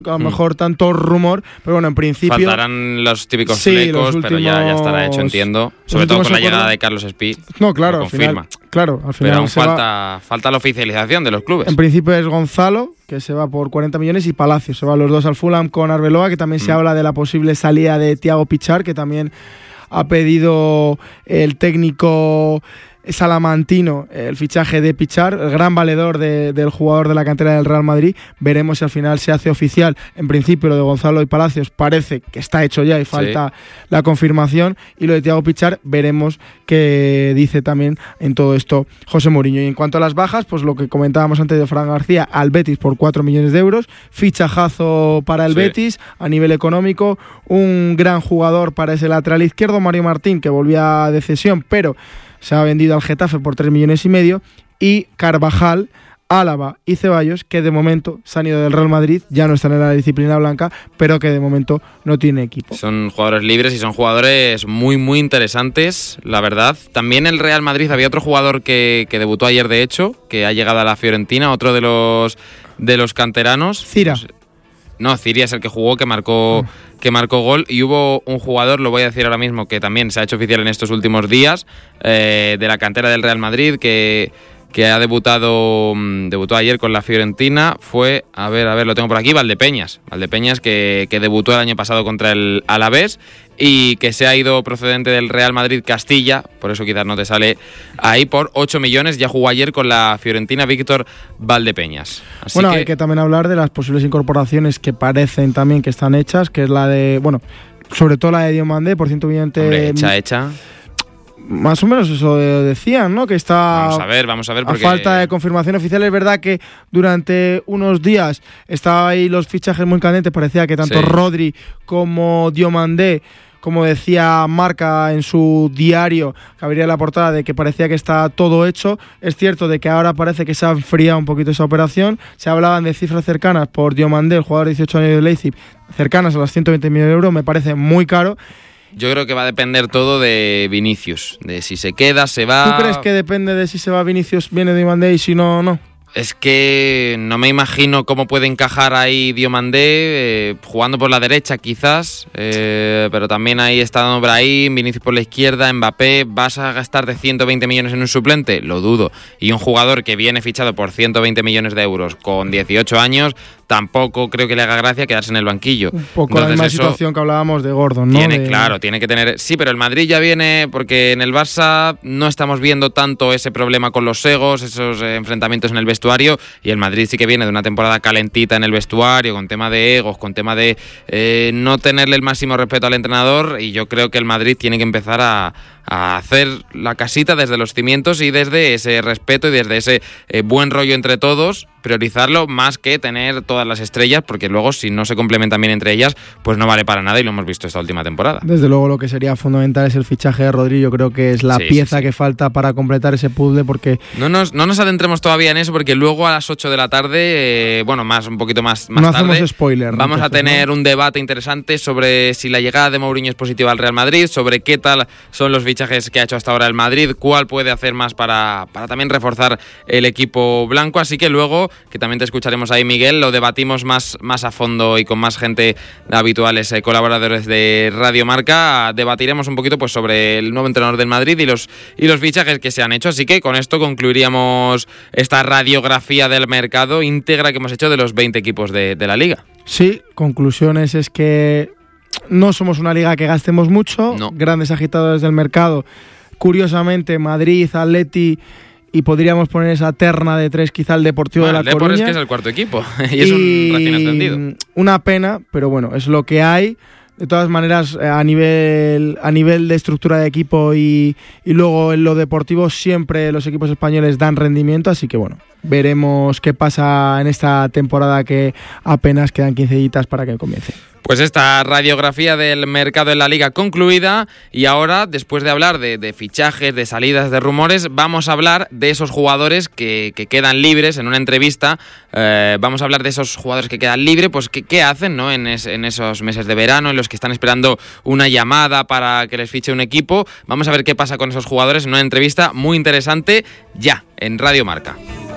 a lo mejor tanto rumor, pero bueno, en principio... Faltarán los típicos flecos, pero ya estará hecho, entiendo. Sobre todo con la llegada de Carlos Espí. No, claro, al final. Pero aún falta la oficialización de los clubes. En principio es Gonzalo, que se va por 40 millones, y Palacios. Se van los dos al Fulham con Arbeloa, que también se habla de la posible salida de Thiago Pichar, que también ha pedido el técnico salamantino el fichaje de Pichar, el gran valedor del jugador de la cantera del Real Madrid. Veremos si al final se hace oficial. En principio lo de Gonzalo y Palacios parece que está hecho ya y falta la confirmación, y lo de Thiago Pichar veremos qué dice también en todo esto José Mourinho. Y en cuanto a las bajas, pues lo que comentábamos antes de Fran García al Betis por 4 millones de euros, fichajazo para el Betis a nivel económico, un gran jugador para ese lateral izquierdo, Mario Martín, que volvía de cesión, pero se ha vendido al Getafe por 3,5 millones, y Carvajal, Álava y Ceballos, que de momento se han ido del Real Madrid, ya no están en la disciplina blanca, pero que de momento no tiene equipo. Son jugadores libres y son jugadores muy, muy interesantes, la verdad. También el Real Madrid, había otro jugador que debutó ayer, de hecho, que ha llegado a la Fiorentina, otro de los canteranos. Cira. No, Ciria es el que jugó, que marcó gol, y hubo un jugador, lo voy a decir ahora mismo, que también se ha hecho oficial en estos últimos días, de la cantera del Real Madrid, que ha debutó ayer con la Fiorentina, fue, a ver, lo tengo por aquí, Valdepeñas, que debutó el año pasado contra el Alavés, y que se ha ido procedente del Real Madrid Castilla, por eso quizás no te sale ahí, por 8 millones, ya jugó ayer con la Fiorentina Víctor Valdepeñas. Así bueno, hay que también hablar de las posibles incorporaciones que parecen también que están hechas, que es la de, bueno, sobre todo la de Diomandé, por 120... Hombre, hecha. Más o menos eso decían, ¿no? Que está... Vamos a ver. Porque... A falta de confirmación oficial. Es verdad que durante unos días estaban ahí los fichajes muy candentes. Parecía que tanto Rodri como Diomandé, como decía Marca en su diario, que abriría la portada, de que parecía que está todo hecho. Es cierto de que ahora parece que se ha enfriado un poquito esa operación. Se hablaban de cifras cercanas por Diomandé, el jugador de 18 años de Leipzig, cercanas a los 120 millones de euros. Me parece muy caro. Yo creo que va a depender todo de Vinicius, de si se queda, se va... ¿Tú crees que depende de si se va Vinicius, viene Diomandé, y si no, no? Es que no me imagino cómo puede encajar ahí Diomandé, jugando por la derecha quizás, pero también ahí está dando Brahim, Vinicius por la izquierda, Mbappé. ¿Vas a gastar de 120 millones en un suplente? Lo dudo. Y un jugador que viene fichado por 120 millones de euros con 18 años, tampoco creo que le haga gracia quedarse en el banquillo. Un poco la misma situación que hablábamos de Gordon, ¿no? Tiene que tener... Sí, pero el Madrid ya viene, porque en el Barça no estamos viendo tanto ese problema con los egos, esos enfrentamientos en el vestuario, y el Madrid sí que viene de una temporada calentita en el vestuario, con tema de egos, con tema de no tenerle el máximo respeto al entrenador, y yo creo que el Madrid tiene que empezar a hacer la casita desde los cimientos y desde ese respeto y desde ese buen rollo entre todos, priorizarlo más que tener todas las estrellas, porque luego si no se complementan bien entre ellas, pues no vale para nada, y lo hemos visto esta última temporada. Desde luego lo que sería fundamental es el fichaje de Rodri. Yo creo que es la pieza que falta para completar ese puzzle, porque... No nos adentremos todavía en eso, porque luego a las 8 de la tarde, un poquito más no tarde, hacemos spoiler, vamos entonces, a tener un debate interesante sobre si la llegada de Mourinho es positiva al Real Madrid, sobre qué tal son los fichajes que ha hecho hasta ahora el Madrid, cuál puede hacer más para también reforzar el equipo blanco. Así que luego, que también te escucharemos ahí, Miguel, lo debatimos más a fondo y con más gente habituales, colaboradores de Radio Marca. Debatiremos un poquito pues sobre el nuevo entrenador del Madrid y los fichajes que se han hecho. Así que con esto concluiríamos esta radiografía del mercado íntegra que hemos hecho de los 20 equipos de la Liga. Sí, conclusiones es que no somos una liga que gastemos mucho, grandes agitadores del mercado. Curiosamente, Madrid, Atleti, y podríamos poner esa terna de tres, quizá el Deportivo de La Coruña. El Depor es que es el cuarto equipo y es un recién ascendido. Una pena, pero bueno, es lo que hay. De todas maneras, a nivel de estructura de equipo y luego en lo deportivo, siempre los equipos españoles dan rendimiento, así que bueno, veremos qué pasa en esta temporada, que apenas quedan 15 días para que comience. Pues esta radiografía del mercado en la Liga concluida, y ahora, después de hablar de fichajes, de salidas, de rumores, vamos a hablar de esos jugadores que quedan libres en una entrevista. Vamos a hablar de esos jugadores que quedan libres, pues qué hacen, ¿no? en esos meses de verano en los que están esperando una llamada para que les fiche un equipo. Vamos a ver qué pasa con esos jugadores en una entrevista muy interesante ya en Radio Marca.